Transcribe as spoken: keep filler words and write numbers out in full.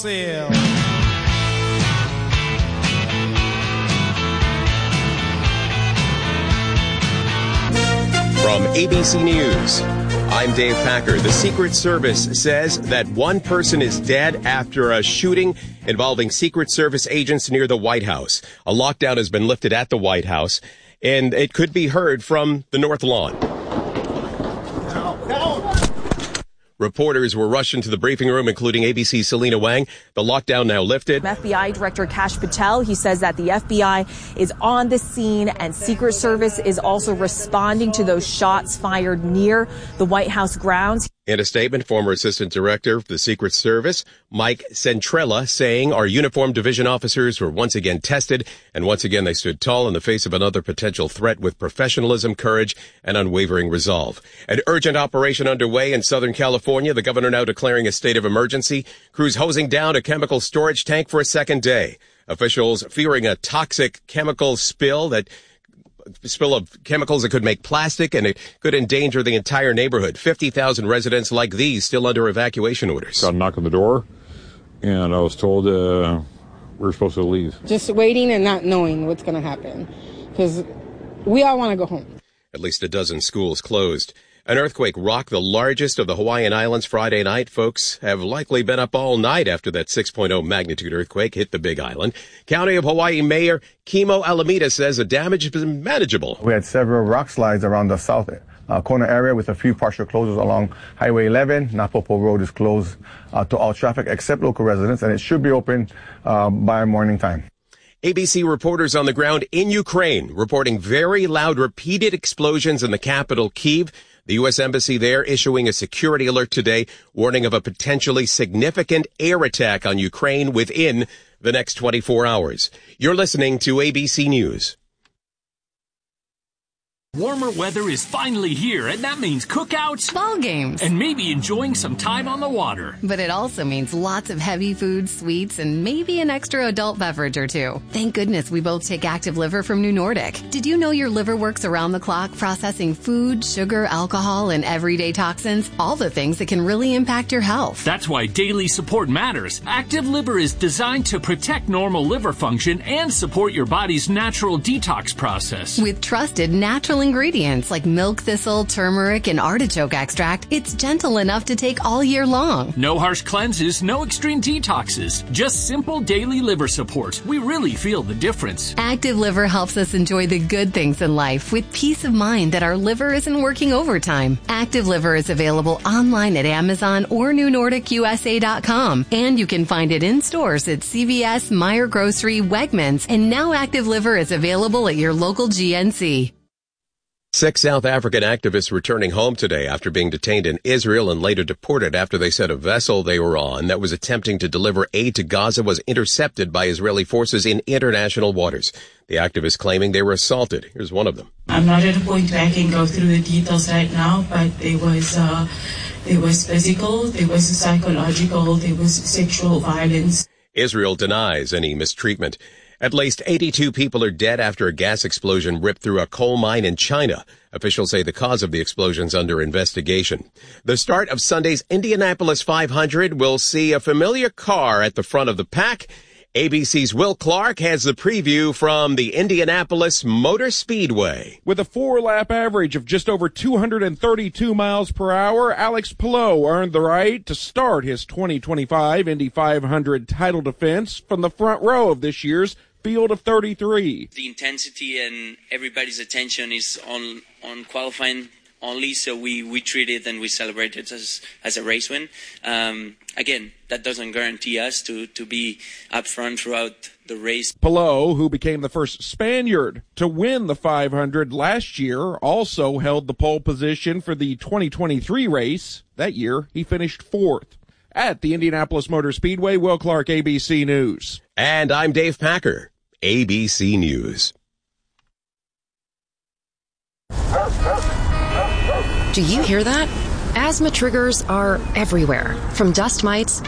From A B C News, I'm Dave Packer. The Secret Service says that one person is dead after a shooting involving Secret Service agents near the White House. A lockdown has been lifted at the White House, and it could be heard from the North Lawn. Reporters were rushed into the briefing room, including A B C's Selena Wang. The lockdown now lifted. F B I Director Kash Patel, he says that the F B I is on the scene and Secret Service is also responding to those shots fired near the White House grounds. In a statement, former Assistant Director of the Secret Service, Mike Centrella, saying our uniformed division officers were once again tested, and once again they stood tall in the face of another potential threat with professionalism, courage, and unwavering resolve. An urgent operation underway in Southern California, the governor now declaring a state of emergency. Crews hosing down a chemical storage tank for a second day. Officials fearing a toxic chemical spill that spill of chemicals that could make plastic, and it could endanger the entire neighborhood. fifty thousand residents like these still under evacuation orders. Got a knock on the door, and I was told uh, we're supposed to leave. Just waiting and not knowing what's going to happen, because we all want to go home. At least a dozen schools closed. An earthquake rocked the largest of the Hawaiian Islands Friday night. Folks have likely been up all night after that six point oh magnitude earthquake hit the Big Island. County of Hawaii Mayor Kimo Alameda says the damage has been manageable. We had several rock slides around the south uh, corner area with a few partial closures along Highway eleven. Napopo Road is closed uh, to all traffic except local residents, and it should be open uh, by morning time. A B C reporters on the ground in Ukraine reporting very loud repeated explosions in the capital, Kyiv. The U S Embassy there issuing a security alert today, warning of a potentially significant air attack on Ukraine within the next twenty-four hours. You're listening to A B C News. Warmer weather is finally here, and that means cookouts, ball games, and maybe enjoying some time on the water. But it also means lots of heavy foods, sweets, and maybe an extra adult beverage or two. Thank goodness we both take Active Liver from New Nordic. Did you know your liver works around the clock processing food, sugar, alcohol, and everyday toxins? All the things that can really impact your health. That's why daily support matters. Active Liver is designed to protect normal liver function and support your body's natural detox process. With trusted natural ingredients like milk thistle, turmeric, and artichoke extract, it's gentle enough to take all year long. No harsh cleanses, no extreme detoxes, just simple daily liver support. We really feel the difference. Active Liver helps us enjoy the good things in life with peace of mind that our liver isn't working overtime. Active Liver is available online at Amazon or New Nordic U S A dot com, and you can find it in stores at C V S, Meijer Grocery, Wegmans, and now Active Liver is available at your local G N C. Six South African activists returning home today after being detained in Israel and later deported after they said a vessel they were on that was attempting to deliver aid to Gaza was intercepted by Israeli forces in international waters. The activists claiming they were assaulted. Here's one of them. I'm not at a point where I can go through the details right now, but there was, uh, there was physical, there was psychological, there was sexual violence. Israel denies any mistreatment. At least eighty-two people are dead after a gas explosion ripped through a coal mine in China. Officials say the cause of the explosion is under investigation. The start of Sunday's Indianapolis five hundred will see a familiar car at the front of the pack. A B C's Will Clark has the preview from the Indianapolis Motor Speedway. With a four-lap average of just over two hundred thirty-two miles per hour, Alex Palou earned the right to start his twenty twenty-five Indy five hundred title defense from the front row of this year's field of thirty-three. The intensity and everybody's attention is on on qualifying only, so we, we treat it and we celebrate it as as a race win. Um, again, that doesn't guarantee us to, to be up front throughout the race. Palou, who became the first Spaniard to win the five hundred last year, also held the pole position for the twenty twenty-three race. That year, he finished fourth. At the Indianapolis Motor Speedway, Will Clark, A B C News. And I'm Dave Packer, A B C News. Do you hear that? Asthma triggers are everywhere, from dust mites